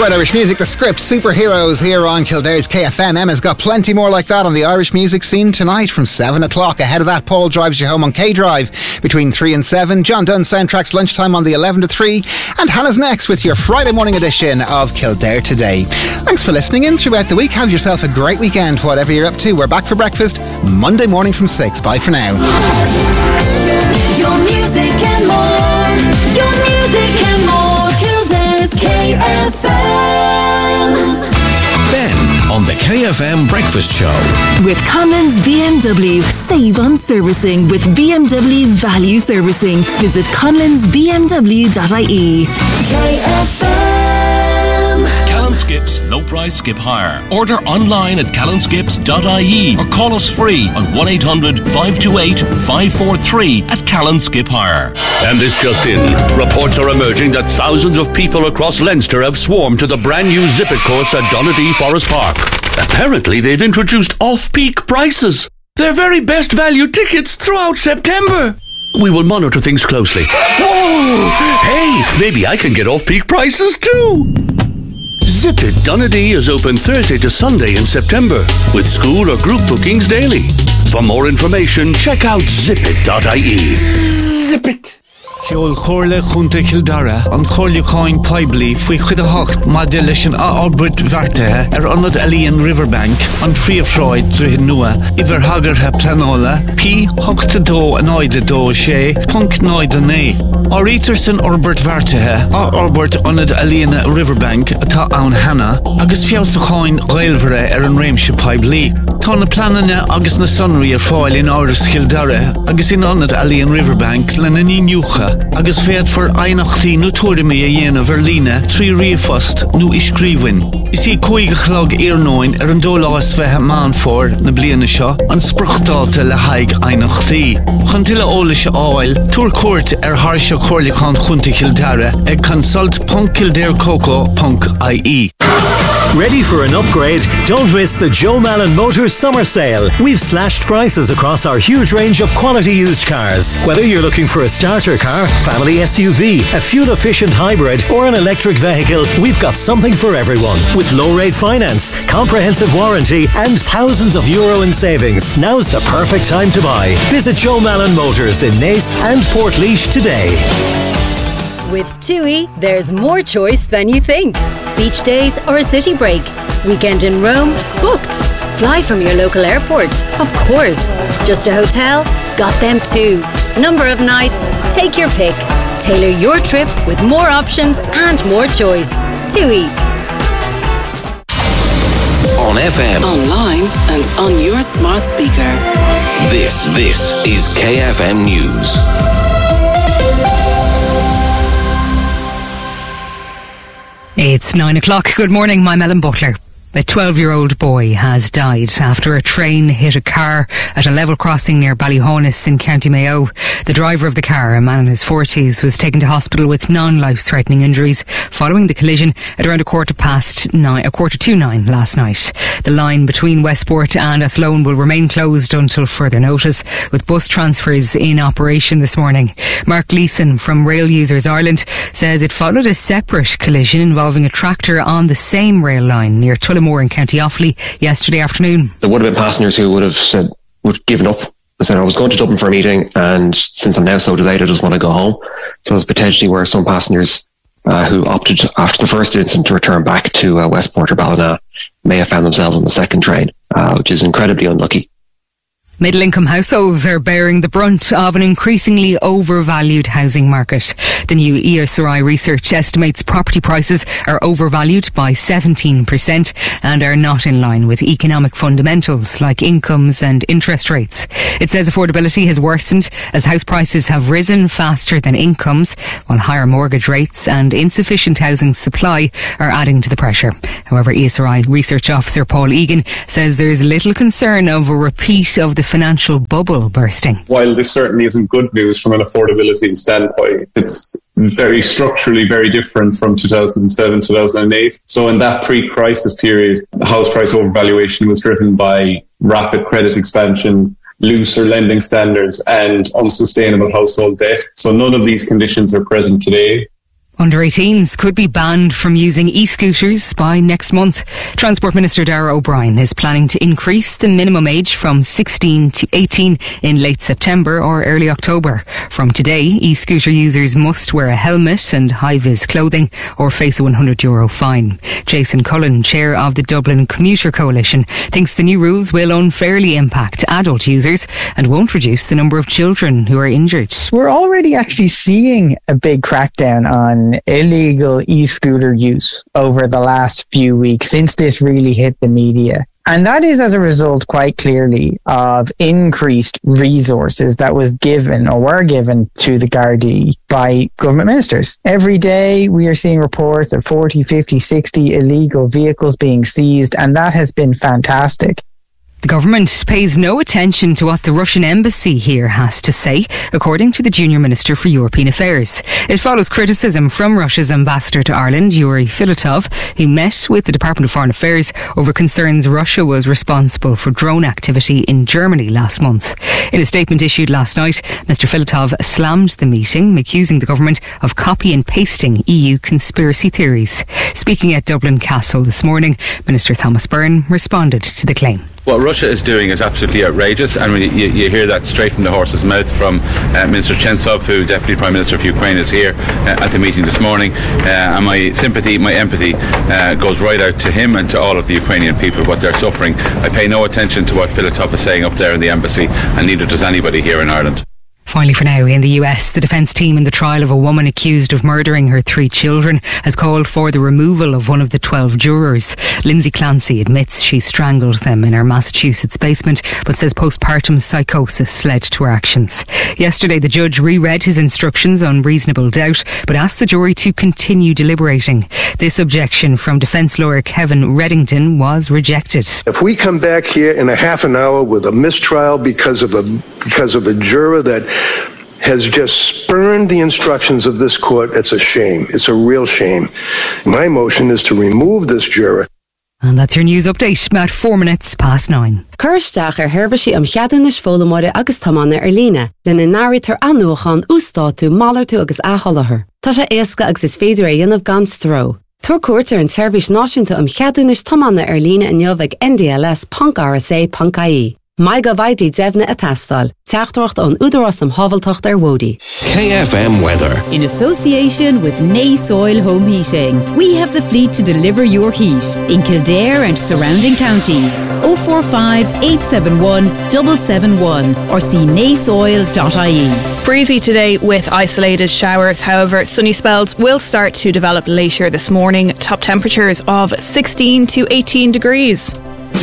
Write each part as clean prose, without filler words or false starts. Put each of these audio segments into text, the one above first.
Great Irish music, the Script, Superheroes here on Kildare's KFM. Emma's got plenty more like that on the Irish music scene tonight from 7 o'clock. Ahead of that, Paul drives you home on K-Drive between 3 and 7. John Dunn Soundtracks lunchtime on the 11 to 3. And Hannah's next with your Friday morning edition of Kildare Today. Thanks for listening in throughout the week. Have yourself a great weekend, whatever you're up to. We're back for breakfast Monday morning from 6. Bye for now. Your music and more. Your music and more. Kildare's KFM. Ben on the KFM Breakfast Show. With Conlon's BMW. Save on servicing with BMW Value Servicing. Visit conlonsbmw.ie. KFM. Callan Skips Low Price Skip Hire. Order online at callanskips.ie or call us free on 1-800-528-543 at Callan Skip Hire. And this just in. Reports are emerging that thousands of people across Leinster have swarmed to the brand new Zip It course at Donadea Forest Park. Apparently they've introduced off-peak prices. They're very best value tickets throughout September. We will monitor things closely. Whoa! Hey, maybe I can get off-peak prices too. Zip It Donadea is open Thursday to Sunday in September with school or group bookings daily. For more information, check out zipit.ie. Zip it. Ceol Chorla Chunta Kildare an Chorlaáin Poibli faoi chuid a hocht má de leis an Albert Vartathe anad Alíon Riverbank an Fríomhráid Droichead Nua iver hagartha Planola P hochta dó an oide dó sé punk noid an é. Árítar san Albert Vartathe Albert anad Alíon Riverbank atá ann Hannah agus fiásaáin Gaelmhara an réimse Poibli. Tá na planana agus na sonraí fáil in áras Kildare agus in anad Alíon Riverbank le na níniucha agus féad for einachtaí nó tuairimí a dhéanamh ar líne trí riamhfost nó iscríbhain. Is í cúige chlog Iarnóin an dólás bheithe man fór na bliana seo an spruchtáta le haig einachtaí. Chun tuile óla se áil, túr cuairt ar thairseo Chorlaáin Chunta Kildare ag consult.kildarecoco.ie. Ready for an upgrade? Don't miss the Joe Malin Motors Summer Sale. We've slashed prices across our huge range of quality used cars. Whether you're looking for a starter car, family SUV, a fuel-efficient hybrid or an electric vehicle, we've got something for everyone. With low-rate finance, comprehensive warranty and thousands of euro in savings. Now's the perfect time to buy. Visit Joe Malin Motors in Naas and Portlaoise today. With TUI, there's more choice than you think. Beach days or a city break. Weekend in Rome? Booked. Fly from your local airport? Of course. Just a hotel? Got them too. Number of nights? Take your pick. Tailor your trip with more options and more choice. TUI. On FM, Online and on your smart speaker. this is KFM News. It's 9 o'clock. Good morning, I'm Ellen Butler. A 12-year-old boy has died after a train hit a car at a level crossing near Ballyhaunis in County Mayo. The driver of the car, a man in his 40s, was taken to hospital with non-life-threatening injuries following the collision at around 9:15 last night. The line between Westport and Athlone will remain closed until further notice, with bus transfers in operation this morning. Mark Leeson from Rail Users Ireland says it followed a separate collision involving a tractor on the same rail line near Tullamore in County Offaly yesterday afternoon. There would have been passengers who would have given up. I said I was going to Dublin for a meeting, and since I'm now so delayed, I just want to go home. So it's potentially where some passengers who opted after the first incident to return back to Westport or Ballina may have found themselves on the second train, which is incredibly unlucky. Middle-income households are bearing the brunt of an increasingly overvalued housing market. The new ESRI research estimates property prices are overvalued by 17% and are not in line with economic fundamentals like incomes and interest rates. It says affordability has worsened as house prices have risen faster than incomes, while higher mortgage rates and insufficient housing supply are adding to the pressure. However, ESRI research officer Paul Egan says there is little concern of a repeat of the financial bubble bursting. While this certainly isn't good news from an affordability standpoint, it's very structurally very different from 2007, 2008. So in that pre-crisis period, the house price overvaluation was driven by rapid credit expansion, looser lending standards and unsustainable household debt. So none of these conditions are present today. Under-18s could be banned from using e-scooters by next month. Transport Minister Darragh O'Brien is planning to increase the minimum age from 16 to 18 in late September or early October. From today, e-scooter users must wear a helmet and high-vis clothing or face a €100 fine. Jason Cullen, chair of the Dublin Commuter Coalition, thinks the new rules will unfairly impact adult users and won't reduce the number of children who are injured. We're already actually seeing a big crackdown on illegal e-scooter use over the last few weeks since this really hit the media. And that is as a result, quite clearly, of increased resources that was given or were given to the Gardaí by government ministers. Every day we are seeing reports of 40, 50, 60 illegal vehicles being seized, and that has been fantastic. The government pays no attention to what the Russian embassy here has to say, according to the Junior Minister for European Affairs. It follows criticism from Russia's ambassador to Ireland, Yuri Filatov, who met with the Department of Foreign Affairs over concerns Russia was responsible for drone activity in Germany last month. In a statement issued last night, Mr Filatov slammed the meeting, accusing the government of copy and pasting EU conspiracy theories. Speaking at Dublin Castle this morning, Minister Thomas Byrne responded to the claim. What Russia is doing is absolutely outrageous, and you hear that straight from the horse's mouth from Minister Chentsov, who Deputy Prime Minister of Ukraine is here at the meeting this morning, and my sympathy, my empathy goes right out to him and to all of the Ukrainian people, what they're suffering. I pay no attention to what Filatov is saying up there in the embassy, and neither does anybody here in Ireland. Finally for now, in the US, the defence team in the trial of a woman accused of murdering her 3 children has called for the removal of one of the 12 jurors. Lindsay Clancy admits she strangled them in her Massachusetts basement, but says postpartum psychosis led to her actions. Yesterday, the judge reread his instructions on reasonable doubt, but asked the jury to continue deliberating. This objection from defence lawyer Kevin Reddington was rejected. If we come back here in a half an hour with a mistrial because of a juror that has just spurned the instructions of this court, it's a shame. It's a real shame. My motion is to remove this juror. And that's your news update at 4 minutes past 9. Kirsteach hervashi cheadúnis fólamóide agus tamána líne, lena náritar anúchan ústátu málartu agus áhalahar. Tá sé éasca agus is féidir a dhéanamh gan stró. Tuair cuairt an seirbhís náisiúnta cheadúnis tamána líne in jobh ndls.rsa.ie. Mai go bhaidí devna a tastal, teachtocht an údarás am havaltocht Wodi. KFM weather. In association with Nay Soil Home Heating, we have the fleet to deliver your heat in Kildare and surrounding counties. 045 871 771 or see naysoil.ie. Breezy today with isolated showers. However, sunny spells will start to develop later this morning. Top temperatures of 16 to 18 degrees.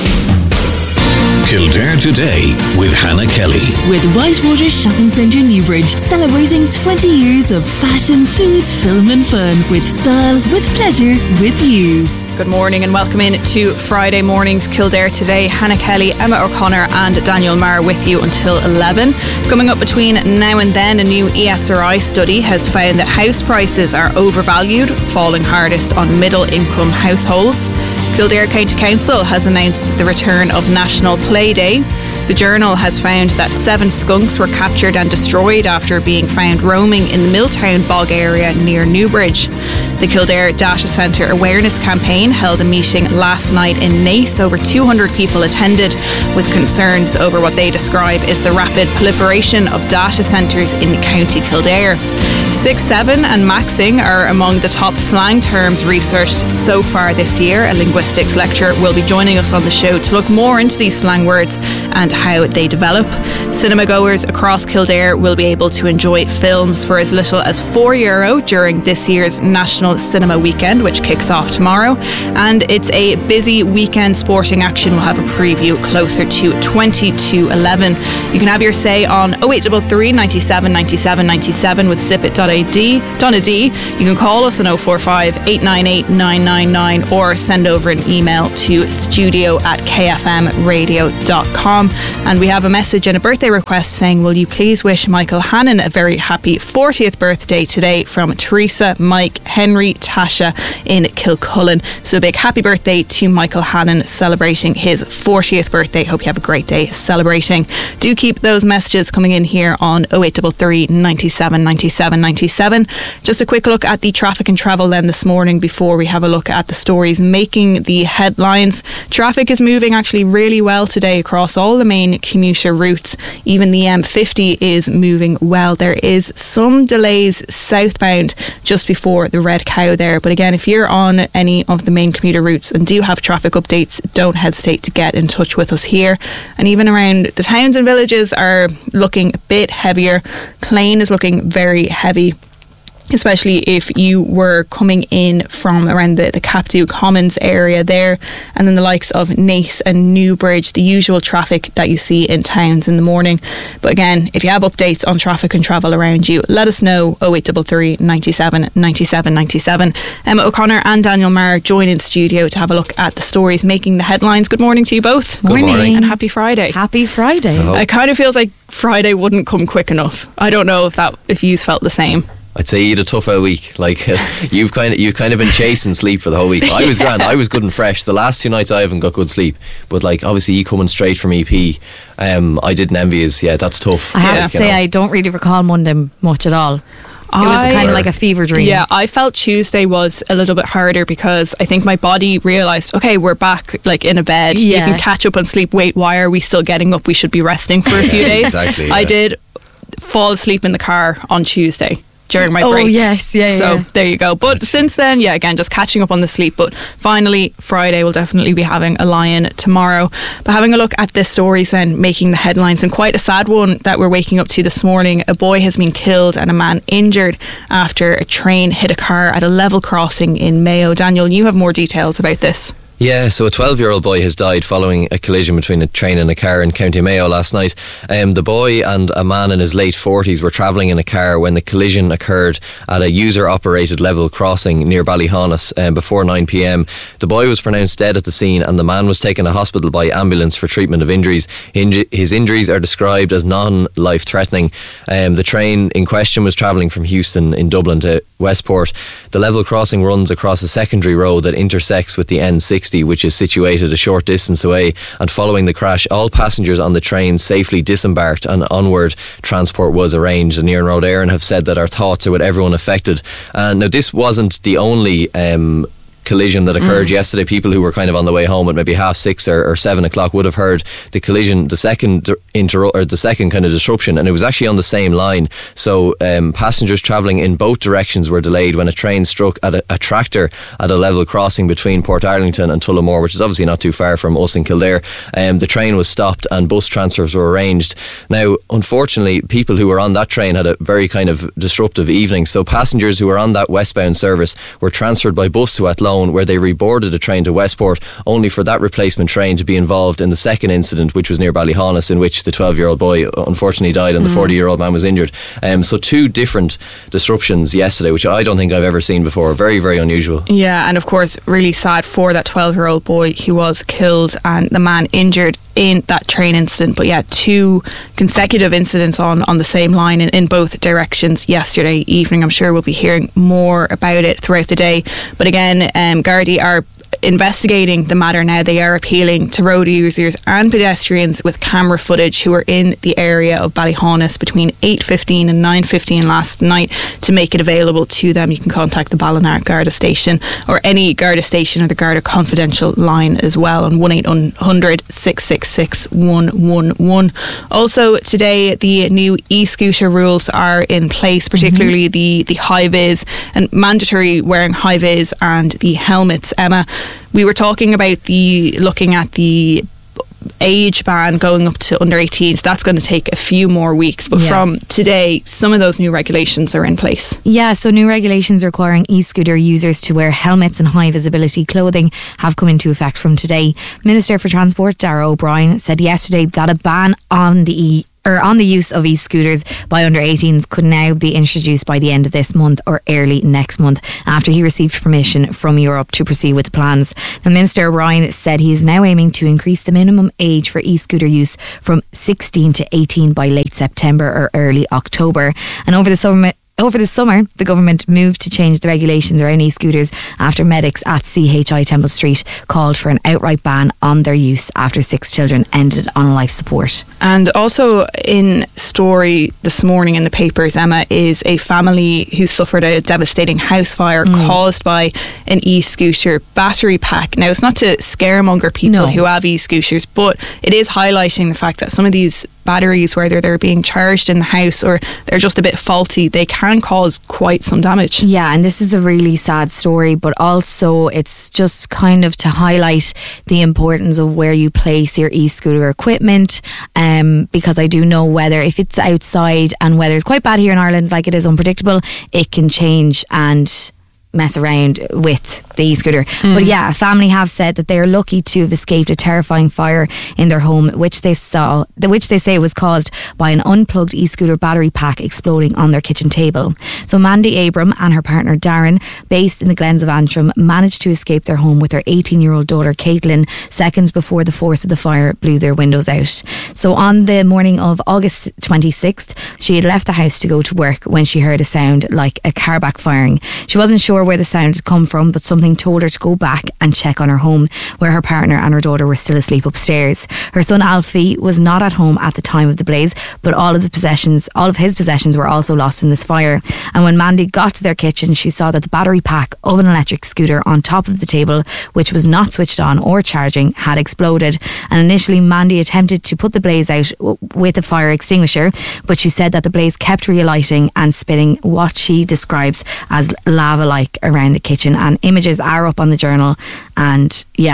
Kildare Today with Hannah Kelly. With Whitewater Shopping Centre Newbridge, celebrating 20 years of fashion, food, film and fun. With style, with pleasure, with you. Good morning and welcome in to Friday morning's Kildare Today. Hannah Kelly, Emma O'Connor and Daniel Marr with you until 11. Coming up between now and then, a new ESRI study has found that house prices are overvalued, falling hardest on middle income households. Kildare County Council has announced the return of National Play Day. The Journal has found that 7 skunks were captured and destroyed after being found roaming in the Milltown bog area near Newbridge. The Kildare Data Centre Awareness Campaign held a meeting last night in Naas. Over 200 people attended with concerns over what they describe as the rapid proliferation of data centres in County Kildare. 6-7 and maxing are among the top slang terms researched so far this year. A linguistics lecturer will be joining us on the show to look more into these slang words and how they develop. Cinema goers across Kildare will be able to enjoy films for as little as €4 during this year's National Cinema Weekend, which kicks off tomorrow. And it's a busy weekend sporting action. We'll have a preview closer to 20 to 11. You can have your say on 0833 97 97 97 with Zippit.ie. You can call us on 045 898 999 or send over an email to studio@kfmradio.com. And we have a message and a birthday request saying, will you please wish Michael Hannon a very happy 40th birthday today from Teresa, Mike, Henry, Tasha in Kilcullen. So a big happy birthday to Michael Hannon celebrating his 40th birthday. Hope you have a great day celebrating. Do keep those messages coming in here on 0833 97 97 97. 97. Just a quick look at the traffic and travel then this morning before we have a look at the stories making the headlines. Traffic is moving actually really well today across all the main commuter routes. Even the M50 is moving well. There is some delays southbound just before the Red Cow there. But again, if you're on any of the main commuter routes and do have traffic updates, don't hesitate to get in touch with us here. And even around the towns and villages are looking a bit heavier. Clane is looking very heavy, especially if you were coming in from around the Captu Commons area there, and then the likes of Naas and Newbridge, the usual traffic that you see in towns in the morning. But again, if you have updates on traffic and travel around you, let us know. 0833 97 97 97. Emma O'Connor and Daniel Marr join in studio to have a look at the stories making the headlines. Good morning to you both. Good morning. And happy Friday. Happy Friday. It kind of feels like Friday wouldn't come quick enough. I don't know if you felt the same. I'd say you had a tough out week. Like you've kind of been chasing sleep for the whole week. I was grand. I was good and fresh. The last 2 nights I haven't got good sleep. But like obviously you coming straight from EP, I didn't envy you. Yeah, that's tough. I have to say I don't really recall Monday much at all. It was kind of like a fever dream. Yeah, I felt Tuesday was a little bit harder because I think my body realised, okay, we're back like in a bed. Yeah. You can catch up on sleep. Wait, why are we still getting up? We should be resting for a few days. Exactly. Yeah. I did fall asleep in the car on Tuesday during my break. Oh yes, yeah. So there you go. But since then, yeah, again, just catching up on the sleep. But finally, Friday we'll definitely be having a lie-in tomorrow. But having a look at this stories then making the headlines, and quite a sad one that we're waking up to this morning. A boy has been killed and a man injured after a train hit a car at a level crossing in Mayo. Daniel, you have more details about this. Yeah, so a 12-year-old boy has died following a collision between a train and a car in County Mayo last night. The boy and a man in his late 40s were travelling in a car when the collision occurred at a user-operated level crossing near Ballyhonus before 9pm. The boy was pronounced dead at the scene and the man was taken to hospital by ambulance for treatment of injuries. His injuries are described as non-life-threatening. The train in question was travelling from Houston in Dublin to Westport. The level crossing runs across a secondary road that intersects with the N60, which is situated a short distance away, and following the crash all passengers on the train safely disembarked and onward transport was arranged. And Iarn Road Éireann have said that our thoughts are with everyone affected. Now this wasn't the only collision that occurred yesterday. People who were kind of on the way home at maybe 6:30 or 7 o'clock would have heard the collision, the second kind of disruption, and it was actually on the same line. So passengers travelling in both directions were delayed when a train struck at a tractor at a level crossing between Portarlington and Tullamore, which is obviously not too far from us in Kildare. The train was stopped and bus transfers were arranged. Now, unfortunately, people who were on that train had a very kind of disruptive evening. So passengers who were on that westbound service were transferred by bus to Athlone, where they reboarded a train to Westport, only for that replacement train to be involved in the second incident, which was near Ballyhonus, in which the 12-year-old boy unfortunately died and the 40-year-old man was injured. So 2 different disruptions yesterday, which I don't think I've ever seen before. Very, very unusual. Yeah, and of course really sad for that 12-year-old boy who was killed and the man injured in that train incident. But yeah, 2 consecutive incidents on the same line in both directions yesterday evening. I'm sure we'll be hearing more about it throughout the day. But again, Gardaí are investigating the matter now. They are appealing to road users and pedestrians with camera footage who were in the area of Ballyhonus between 8:15 and 9:15 last night to make it available to them. You can contact the Ballina Garda station or any Garda station or the Garda confidential line as well on 1800 666 111. Also today, the new e-scooter rules are in place, particularly the high-vis and mandatory wearing high-vis and the helmets. Emma, we were talking about looking at the age ban going up to under 18, so that's going to take a few more weeks. But from today, some of those new regulations are in place. Yeah, so new regulations requiring e-scooter users to wear helmets and high visibility clothing have come into effect from today. Minister for Transport Darragh O'Brien said yesterday that a ban on the use of e-scooters by under 18s could now be introduced by the end of this month or early next month, after he received permission from Europe to proceed with the plans. Now, Minister O'Brien said he is now aiming to increase the minimum age for e-scooter use from 16 to 18 by late September or early October. And over the Over the summer, the government moved to change the regulations around e-scooters after medics at CHI Temple Street called for an outright ban on their use after 6 children ended on life support. And also in story this morning in the papers, Emma, is a family who suffered a devastating house fire caused by an e-scooter battery pack. Now, it's not to scaremonger people who have e-scooters, but it is highlighting the fact that some of these batteries, whether they're being charged in the house or they're just a bit faulty, they can cause quite some damage. Yeah, and this is a really sad story, but also it's just kind of to highlight the importance of where you place your e-scooter equipment, because I do know weather, if it's outside and weather is quite bad here in Ireland, like it is unpredictable, it can change and mess around with the e-scooter. But yeah, a family have said that they are lucky to have escaped a terrifying fire in their home, which they say was caused by an unplugged e-scooter battery pack exploding on their kitchen table. So Mandy Abram and her partner Darren, based in the Glens of Antrim, managed to escape their home with their 18-year-old daughter Caitlin seconds before the force of the fire blew their windows out. So on the morning of August 26th, she had left the house to go to work when she heard a sound like a car backfiring. She wasn't sure where the sound had come from, but something told her to go back and check on her home, where her partner and her daughter were still asleep upstairs. Her son Alfie was not at home at the time of the blaze, but all of his possessions were also lost in this fire. And when Mandy got to their kitchen, she saw that the battery pack of an electric scooter on top of the table, which was not switched on or charging, had exploded. And initially Mandy attempted to put the blaze out with a fire extinguisher, but she said that the blaze kept relighting and spitting what she describes as lava-like around the kitchen, and images are up on the journal, and yeah,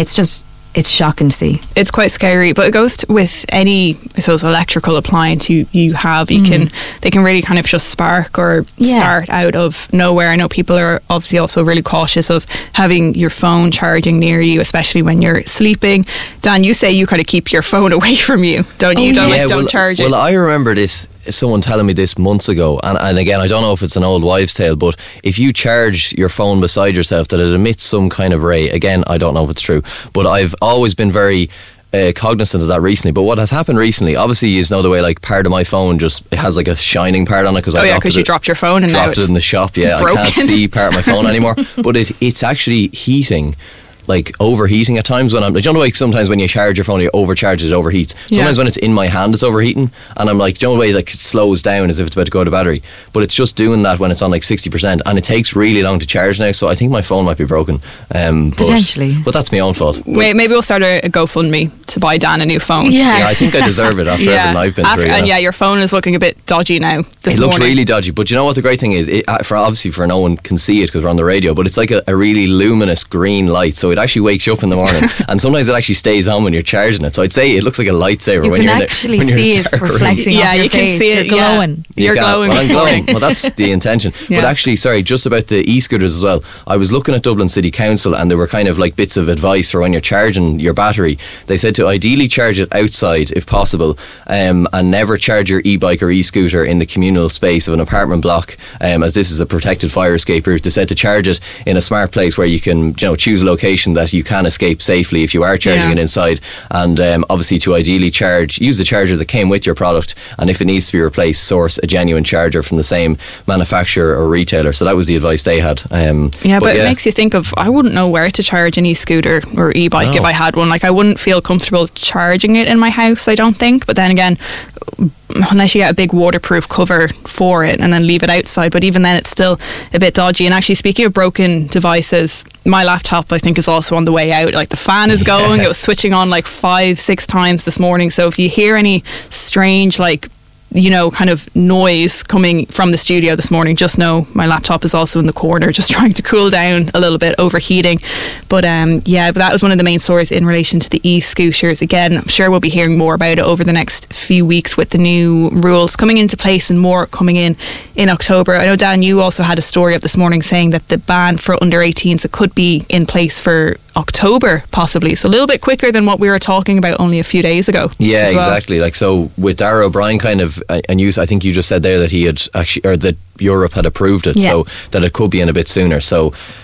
it's shocking to see. It's quite scary, but it goes with any, I suppose, electrical appliance you have. They can really kind of just spark or start out of nowhere. I know people are obviously also really cautious of having your phone charging near you, especially when you're sleeping. Dan, you say you kind of keep your phone away from you, don't you? Don't charge it. Well, I remember this, someone telling me this months ago, and again, I don't know if it's an old wives' tale, but if you charge your phone beside yourself, that it emits some kind of ray. Again, I don't know if it's true, but I've always been very cognizant of that recently. But what has happened recently, obviously, you know the way like part of my phone just it has like a shining part on it because you dropped your phone and dropped it in the shop. Yeah, broken. I can't see part of my phone anymore. But it's actually heating. Like overheating at times when I'm, you know, like sometimes when you charge your phone, you overcharge it, overheats. Sometimes when it's in my hand, it's overheating, and I'm like, you know, the way like it slows down as if it's about to go to battery. But it's just doing that when it's on like 60%, and it takes really long to charge now. So I think my phone might be broken. Potentially, but that's my own fault. Maybe we'll start a GoFundMe to buy Dan a new phone. Yeah, I think I deserve it after everything I've been through. And your phone is looking a bit dodgy now. It looks really dodgy, but you know what the great thing is? For no one can see it because we're on the radio, but it's like a really luminous green light, so it actually wakes you up in the morning, and sometimes it actually stays on when you're charging it. So I'd say it looks like a lightsaber when you're in it. You can actually see it reflecting off your face. Can see it. You're glowing. You're glowing. Well, I'm glowing. Well, that's the intention. But actually, sorry, just about the e-scooters as well. I was looking at Dublin City Council, and there were kind of like bits of advice for when you're charging your battery. They said to ideally charge it outside if possible, and never charge your e-bike or e-scooter in the communal space of an apartment block, as this is a protected fire escape route. They said to charge it in a smart place where you can, you know, choose a location that you can escape safely if you are charging it inside, and obviously to ideally use the charger that came with your product, and if it needs to be replaced, source a genuine charger from the same manufacturer or retailer. So that was the advice they had. But it makes you think of, I wouldn't know where to charge an e-scooter or e-bike if I had one. Like, I wouldn't feel comfortable charging it in my house, I don't think. But then again, unless you get a big waterproof cover for it and then leave it outside, but even then it's still a bit dodgy. And actually, speaking of broken devices, my laptop I think is also on the way out. Like, the fan is going, it was switching on like 5-6 times this morning. So if you hear any strange like, you know, kind of noise coming from the studio this morning, just know my laptop is also in the corner just trying to cool down a little bit, overheating. But but that was one of the main stories in relation to the e-scooters. Again, I'm sure we'll be hearing more about it over the next few weeks with the new rules coming into place and more coming in October. I know, Dan, you also had a story up this morning saying that the ban for under 18s could be in place for October possibly, so a little bit quicker than what we were talking about only a few days ago. Yeah, exactly. Like, so with Darragh O'Brien kind of, and I think you just said there that he had actually, or that Europe had approved it, so that it could be in a bit sooner. So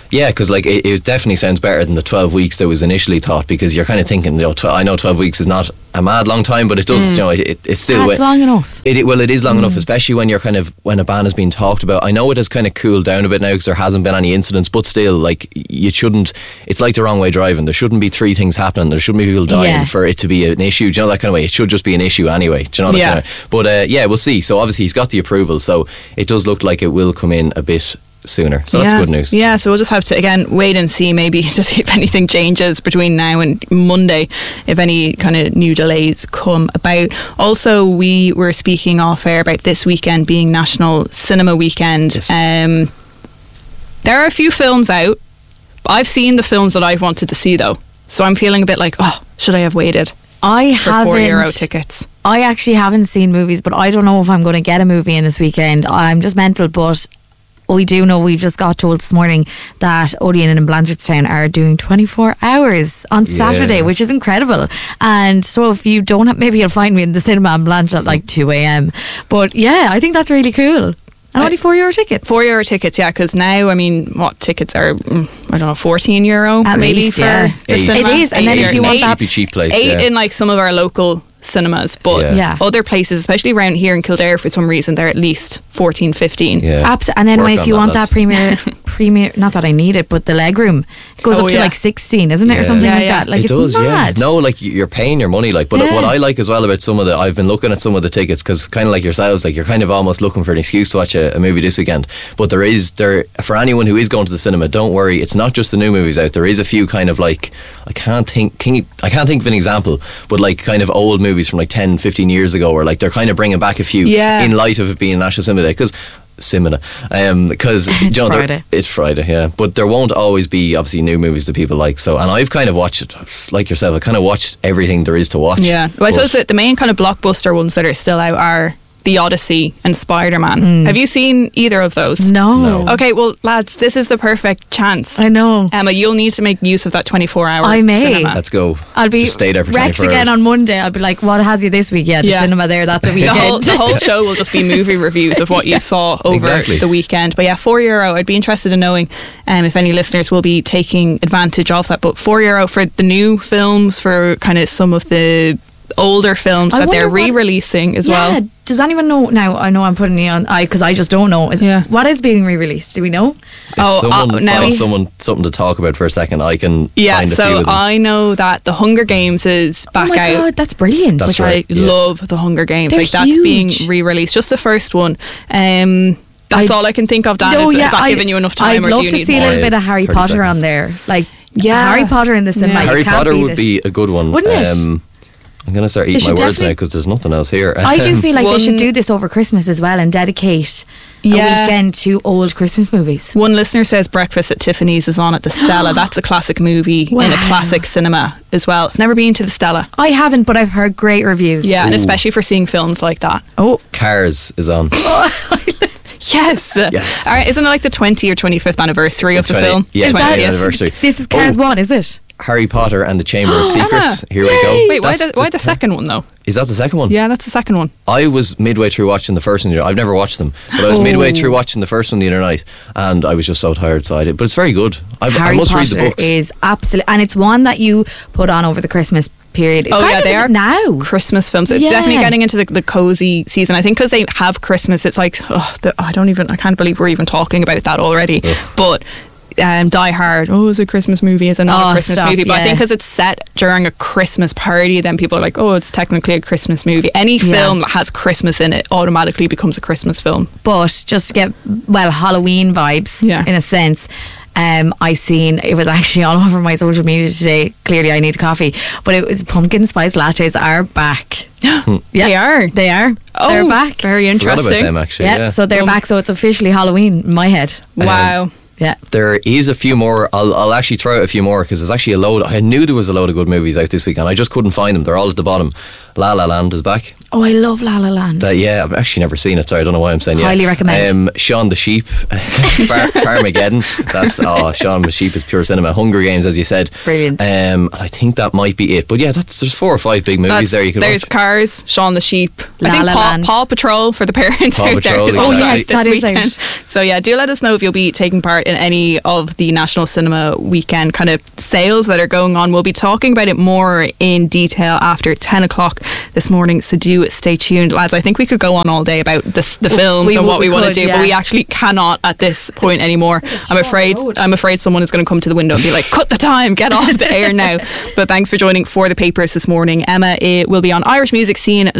Yeah, because like it definitely sounds better than the 12 weeks that was initially thought, because you're kind of thinking, you know, I know 12 weeks is not a mad long time, but it does, you know, it's still... It's long enough. It is long enough, especially when you're when a ban has been talked about. I know it has kind of cooled down a bit now because there hasn't been any incidents, but still, like, you shouldn't... It's like the wrong way driving. There shouldn't be 3 things happening. There shouldn't be people dying for it to be an issue. Do you know, that kind of way? It should just be an issue anyway. Do you know that kind of... But we'll see. So obviously he's got the approval, so it does look like it will come in a bit sooner, so that's good news. Yeah, so we'll just have to again wait and see, maybe just see if anything changes between now and Monday, if any kind of new delays come about. Also, we were speaking off air about this weekend being National Cinema Weekend. There are a few films out. I've seen the films that I've wanted to see though, so I'm feeling a bit like, should I have waited for €4 tickets? I actually haven't seen movies, but I don't know if I'm going to get a movie in this weekend. I'm just mental, but we do know, we just got told this morning that Odeon and Blanchardstown are doing 24 hours on Saturday, which is incredible. And so if you don't have, maybe you'll find me in the cinema in Blanch at like 2 a.m. But yeah, I think that's really cool. And only €4 tickets. €4 tickets, yeah, because now, I mean, what tickets are, I don't know, €14 at maybe least, for the cinema. It is, and then if you want that cheap place, 8 in like some of our local cinemas, but other places, especially around here in Kildare, for some reason they're at least 14, 15. Absolutely. And then if you want that premier, not that I need it, but the legroom goes up to like 16, isn't it, or something like that? Like, it it's does, mad. No, like, you're paying your money, like, but what I like as well about some of the, I've been looking at some of the tickets, because kind of like yourselves, like, you're kind of almost looking for an excuse to watch a movie this weekend. But there for anyone who is going to the cinema, don't worry, it's not just the new movies out. There is a few kind of like, I can't think of an example, but like kind of old movies from like 10, 15 years ago, where like they're kind of bringing back a few in light of it being National Cinema Day, because it's Friday, but there won't always be obviously new movies that people like. So, and I've kind of watched, like yourself, I kind of watched everything there is to watch. Well, I suppose that the main kind of blockbuster ones that are still out are The Odyssey and Spider-Man. Have you seen either of those? No. Okay, well, lads, this is the perfect chance. I know. Emma, you'll need to make use of that 24-hour I may. cinema. Let's go. I'll be just stay there for wrecked 24 again hours. on Monday. I'll be like, what has you this week? The cinema there, that's the weekend. The whole show will just be movie reviews of what you saw over the weekend. But yeah, €4, I'd be interested in knowing if any listeners will be taking advantage of that. But €4 for the new films, for kind of some of the older films that they're re-releasing as well. Does anyone know? Now I know I'm putting you on, because I just don't know. What is being re-released? Do we know? If someone something to talk about for a second, I can find a few of them. I know that The Hunger Games is back out. Oh my God, that's brilliant. Which I love, The Hunger Games. They're like, that's being re-released. Just the first one. That's all I can think of, Dan. Is that giving you enough time, or do you need more? I'd love to see a little bit of Harry Potter on there. Like, Harry Potter in the cinema. Harry Potter would be a good one. Wouldn't it? I'm going to start eating my words now, because there's nothing else here. I do feel like they should do this over Christmas as well, and dedicate a weekend to old Christmas movies. One listener says Breakfast at Tiffany's is on at the Stella. That's a classic movie in a classic cinema as well. I've never been to the Stella. I haven't, but I've heard great reviews. Yeah, and especially for seeing films like that. Cars is on. Yes. All right, isn't it like the 20 or 25th anniversary of the film? Yeah, 20th anniversary. This is Cars 1, is it? Harry Potter and the Chamber of Secrets. Here we go. Wait, why the second one though? Is that the second one? Yeah, that's the second one. I was midway through watching the first one. I've never watched them, but I was midway through watching the first one the other night, and I was just so tired, so I did. But it's very good. I must read the books. Is absolutely, and it's one that you put on over the Christmas period. They are now Christmas films. It's definitely getting into the cozy season. I think because they have Christmas, it's like I can't believe we're even talking about that already. But Die Hard, is it a Christmas movie? Is it not a Christmas movie? But I think because it's set during a Christmas party, then people are like, it's technically a Christmas movie. Any film that has Christmas in it automatically becomes a Christmas film. But just to get Halloween vibes in a sense. I seen, it was actually all over my social media today. Clearly I need coffee, but it was pumpkin spice lattes are back. They are. They're back. Very interesting. Forgot about them, actually. So they're back, so it's officially Halloween in my head. Wow. Yeah. There is a few more. I'll actually throw out a few more, because there's actually a load. I knew there was a load of good movies out this weekend. I just couldn't find them. They're all at the bottom. La La Land is back. Oh, I love La La Land. I've actually never seen it, so I don't know why I'm saying Highly recommend. Shaun the Sheep, Farmageddon. That's Shaun the Sheep is pure cinema. Hunger Games, as you said. Brilliant. I think that might be it. But yeah, there's 4 or 5 big movies there you can There's watch. Cars, Shaun the Sheep, La La Land. Paw Patrol for the parents Paw out Patrol, there. exactly. Yes, that is out. So yeah, do let us know if you'll be taking part in any of the National Cinema Weekend kind of sales that are going on. We'll be talking about it more in detail after 10 o'clock this morning, so do stay tuned, lads. I think we could go on all day about the films and what we want to do, but we actually cannot at this point anymore. I'm afraid someone is going to come to the window and be like, cut the time, get off the air now. But thanks for joining for the papers this morning. Emma will be on Irish Music Scene